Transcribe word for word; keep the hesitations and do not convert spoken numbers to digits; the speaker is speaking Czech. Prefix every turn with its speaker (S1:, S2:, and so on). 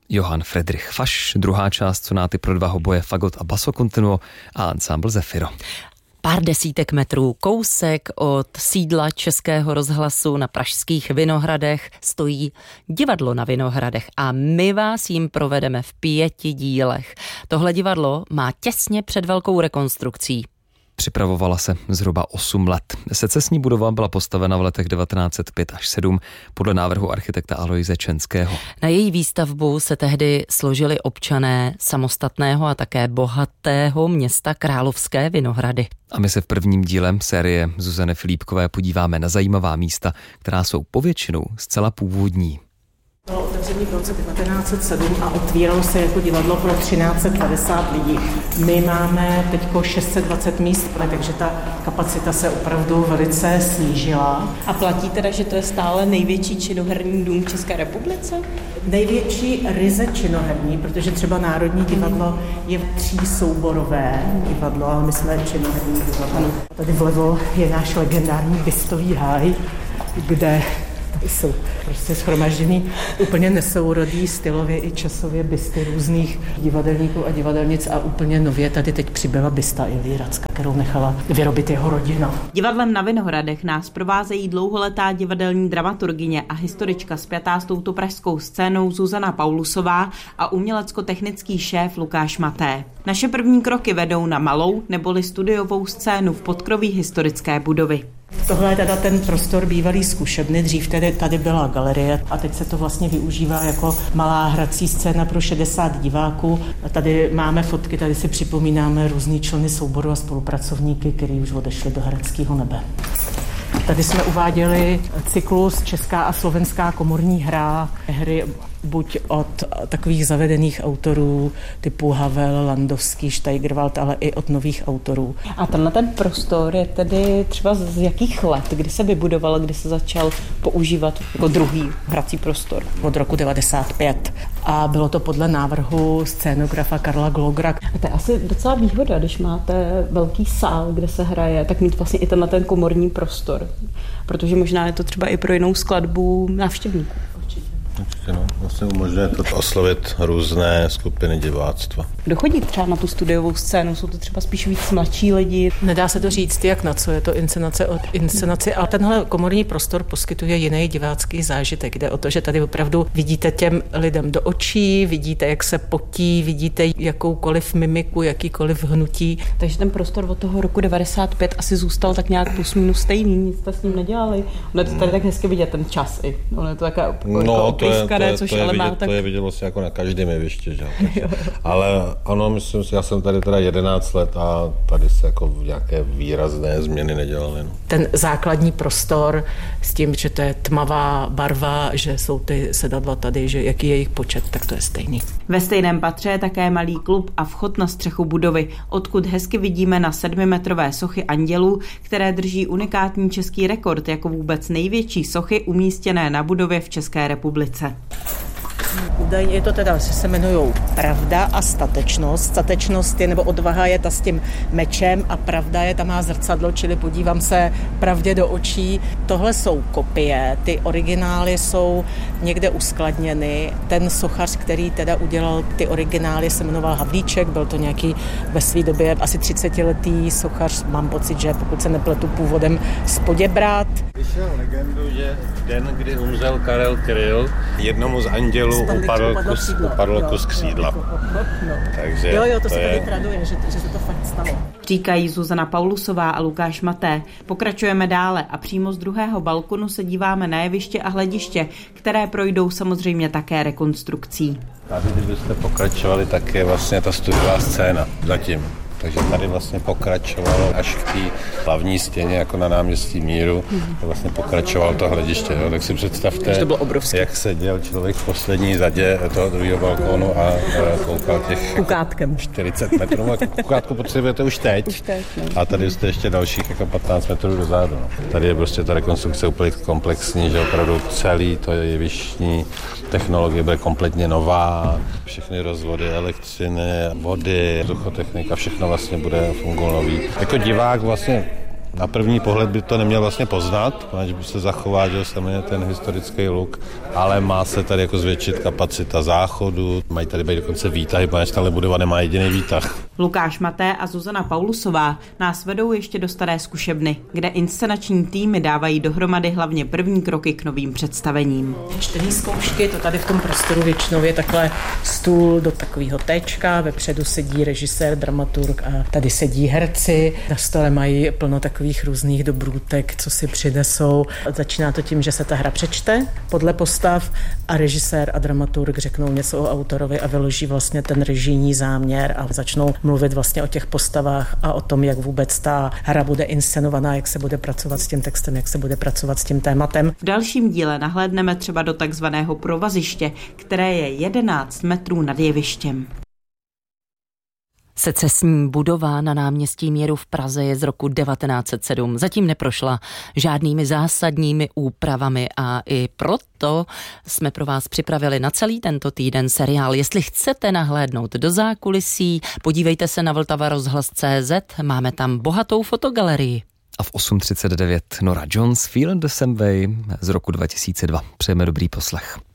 S1: Johann Friedrich Fasch, druhá část sonáty pro dva hoboje, fagot a basso continuo a ansámbl Zefiro.
S2: Pár desítek metrů kousek od sídla Českého rozhlasu na pražských Vinohradech stojí divadlo na Vinohradech a my vás jim provedeme v pěti dílech. Tohle divadlo má těsně před velkou rekonstrukcí.
S1: Připravovala se zhruba osm let. Secesní budova byla postavena v letech devatenáct set pět až sedm podle návrhu architekta Aloise Čenského.
S2: Na její výstavbu se tehdy složili občané samostatného a také bohatého města Královské Vinohrady.
S1: A my se v prvním dílem série Zuzany Filipkové podíváme na zajímavá místa, která jsou povětšinou zcela původní.
S3: Bylo otevření v roce devatenáct set sedm a otvíralo se jako divadlo pro třináct set padesát lidí. My máme teď šest set dvacet míst, takže ta kapacita se opravdu velice snížila.
S4: A platí teda, že to je stále největší činoherní dům v České republice?
S3: Největší ryze činoherní, protože třeba Národní divadlo je třísouborové divadlo, ale my jsme činoherní divadlo. Tady vlevo je náš legendární Bistový háj, kde jsou prostě shromažděný úplně nesourodý stylově i časově bisty různých divadelníků a divadelnic a úplně nově tady teď přibyla bista Ilji Racka, kterou nechala vyrobit jeho rodina.
S4: Divadlem na Vinohradech nás provázejí dlouholetá divadelní dramaturgyně a historička spjatá s touto pražskou scénou Zuzana Paulusová a umělecko-technický šéf Lukáš Maté. Naše první kroky vedou na malou neboli studiovou scénu v podkroví historické budovy.
S3: Tohle je teda ten prostor bývalý zkušebny, dřív tedy tady byla galerie a teď se to vlastně využívá jako malá hrací scéna pro šedesát diváků. A tady máme fotky, tady si připomínáme různý členy souboru a spolupracovníky, kteří už odešli do hereckého nebe. Tady jsme uváděli cyklus Česká a slovenská komorní hra, hry buď od takových zavedených autorů typu Havel, Landowský, Steigerwald, ale i od nových autorů.
S4: A tenhle ten prostor je tedy třeba z jakých let, kdy se vybudoval, kdy se začal používat jako druhý hrací prostor?
S3: Od roku devadesát pět. A bylo to podle návrhu scénografa Karla Glogra.
S4: A to je asi docela výhoda, když máte velký sál, kde se hraje, tak mít vlastně i tenhle ten komorní prostor. Protože možná je to třeba i pro jinou skladbu návštěvníků.
S5: Určitě, no. Vlastně umožňuje to oslovit různé skupiny diváctva.
S4: Kdo chodí třeba na tu studiovou scénu? Jsou to třeba spíš víc mladší lidi?
S3: Nedá se to říct, jak na co je to inscenace od inscenace, ale tenhle komorní prostor poskytuje jiný divácký zážitek. Jde o to, že tady opravdu vidíte těm lidem do očí, vidíte, jak se potí, vidíte jakoukoliv mimiku, jakýkoliv hnutí.
S4: Takže ten prostor od toho roku devadesát pět asi zůstal tak nějak plus minus stejný, nic jste s ním nedělali. Ono je to tady tak hezky vidět ten čas i. Ono je to taková
S5: no, to je, to je,
S4: což
S5: to je
S4: ale
S5: vidět,
S4: má tak...
S5: to je vidět vlastně jako na každém jevišti, že? Ale ano, myslím si, já jsem tady teda jedenáct let a tady se jako nějaké výrazné změny nedělaly. No.
S3: Ten základní prostor s tím, že to je tmavá barva, že jsou ty sedadla tady, že jaký je jejich počet, tak to je stejný.
S4: Ve stejném patře je také malý klub a vchod na střechu budovy, odkud hezky vidíme na sedmimetrové sochy andělů, které drží unikátní český rekord jako vůbec největší sochy umístěné na budově v České republice.
S3: Údajně je to teda, že se jmenujou Pravda a statečnost. Statečnost je, nebo odvaha je ta s tím mečem a pravda je, ta má zrcadlo, čili podívám se pravdě do očí. Tohle jsou kopie, ty originály jsou někde uskladněny. Ten sochař, který teda udělal ty originály, se jmenoval Havlíček, byl to nějaký ve své době asi třicetiletý sochař, mám pocit, že pokud se nepletu původem z Poděbrad.
S5: Vyšel legendu, že den, kdy umřel Karel Kryl, jednomu z andělů upadl kus, upadl kus křídla.
S3: No.
S5: Takže
S3: jo, jo, to, to se
S5: je...
S3: tady traduje, že, že se to fakt stalo.
S4: Říkají Zuzana Paulusová a Lukáš Maté. Pokračujeme dále a přímo z druhého balkonu se díváme na jeviště a hlediště, které projdou samozřejmě také rekonstrukcí.
S5: Tady, kdybyste pokračovali, tak je vlastně ta studiová scéna zatím. Takže tady vlastně pokračovalo až k té hlavní stěně, jako na náměstí Míru, mm-hmm. vlastně pokračovalo to hlediště. Jo? Tak si představte, jak seděl člověk v poslední zadě toho druhého balkónu a koukal těch
S3: Kukátkem.
S5: čtyřicet metrů. A kukátku potřebujete už teď.
S4: Už teď no.
S5: A tady jste ještě dalších jako patnáct metrů dozadu. No. Tady je prostě ta rekonstrukce úplně komplexní, že opravdu celý to jevištní technologie bude kompletně nová. Všechny rozvody elektřiny, vody, vzduchotechnika, všechno vlastně bude fungovat nový. Jako divák vlastně Na první pohled by to neměl vlastně poznat, protože by se zachovážel samozřejmě ten historický luk, ale má se tady jako zvětšit kapacita záchodu, mají tady být dokonce výtahy, protože tahle budova nemá jediný výtah.
S4: Lukáš Maté a Zuzana Paulusová nás vedou ještě do Staré zkušebny, kde inscenační týmy dávají dohromady hlavně první kroky k novým představením.
S3: Čtený zkoušky, to tady v tom prostoru většinou je takhle stůl do takového téčka, vepředu sedí režisér, dramaturg a tady sedí herci. Na stole mají plno takových různých dobrůtek, co si přinesou. Začíná to tím, že se ta hra přečte podle postav a režisér a dramaturg řeknou něco o autorovi a vyloží vlastně ten režijní záměr a začnou mluvit vlastně o těch postavách a o tom, jak vůbec ta hra bude inscenovaná, jak se bude pracovat s tím textem, jak se bude pracovat s tím tématem.
S4: V dalším díle nahlédneme třeba do takzvaného provaziště, které je jedenáct metrů nad jevištěm.
S2: Secesní budova na náměstí Míru v Praze je z roku devatenáct set sedm. Zatím neprošla žádnými zásadními úpravami a i proto jsme pro vás připravili na celý tento týden seriál. Jestli chcete nahlédnout do zákulisí, podívejte se na Vltava rozhlas tečka cé zet, máme tam bohatou fotogalerii.
S1: A v osm třicet devět Nora Jones, Feel the Same Way z roku dva tisíce dva. Přejeme dobrý poslech.